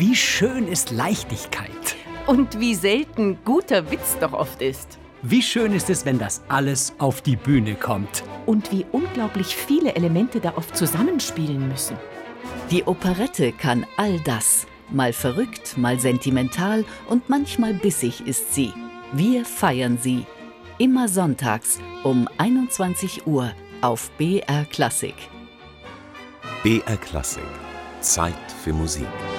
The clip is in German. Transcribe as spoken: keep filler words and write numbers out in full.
Wie schön ist Leichtigkeit. Und wie selten guter Witz doch oft ist. Wie schön ist es, wenn das alles auf die Bühne kommt. Und wie unglaublich viele Elemente da oft zusammenspielen müssen. Die Operette kann all das. Mal verrückt, mal sentimental und manchmal bissig ist sie. Wir feiern sie. Immer sonntags um einundzwanzig Uhr auf B R Klassik. B R Klassik. Zeit für Musik.